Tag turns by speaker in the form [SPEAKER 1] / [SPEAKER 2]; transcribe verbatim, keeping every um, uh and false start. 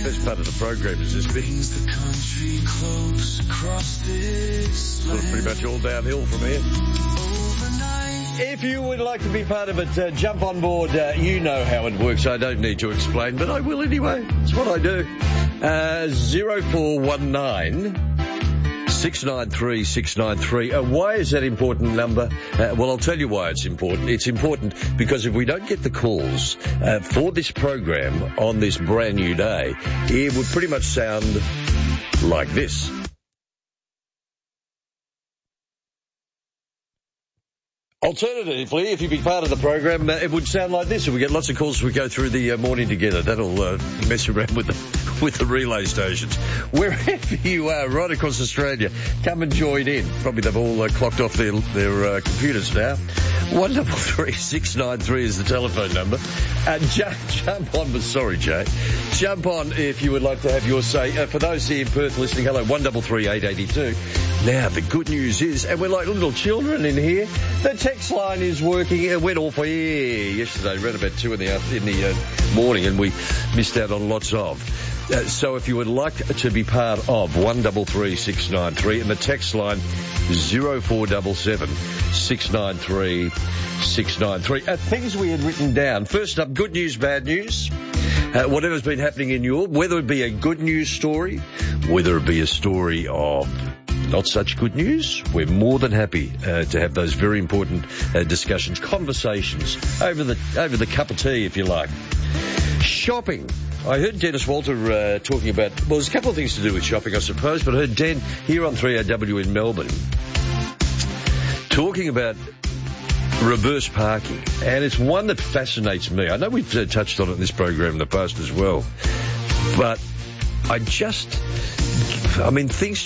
[SPEAKER 1] best part of the program is this bit. Sort of pretty much all downhill from here. If you would like to be part of it, uh, jump on board. Uh, you know how it works. I don't need to explain, but I will anyway. It's what I do. Uh, zero four one nine six nine three six nine three. Uh, why is that important number? Uh, well, I'll tell you why it's important. It's important because if we don't get the calls uh, for this program on this brand new day, it would pretty much sound like this. Alternatively, if you'd be part of the program, uh, it would sound like this. If we get lots of calls as we go through the uh, morning together, that'll uh, mess around with the, with the relay stations. Wherever you are, right across Australia, come and join in. Probably they've all uh, clocked off their, their uh, computers now. one double three six nine three is the telephone number. Uh, jump, jump on, but sorry, Jay. Jump on if you would like to have your say. Uh, for those here in Perth listening, hello, one double three eight eighty two. Now, the good news is, and we're like little children in here, the text line is working. It went off air yesterday, around about two in the, in the uh, morning, and we missed out on lots of. Uh, so if you would like to be part of one double three six nine three, and the text line zero four seven seven six nine three six nine three. Uh, things we had written down. First up, good news, bad news. Uh, whatever's been happening in your, whether it be a good news story, whether it be a story of not such good news, we're more than happy uh, to have those very important uh, discussions, conversations over the over the cup of tea, if you like. Shopping. I heard Dennis Walter uh, talking about, well, there's a couple of things to do with shopping, I suppose, but I heard Dan here on three A W in Melbourne talking about reverse parking, and it's one that fascinates me. I know we've uh, touched on it in this program in the past as well, but I just, I mean, things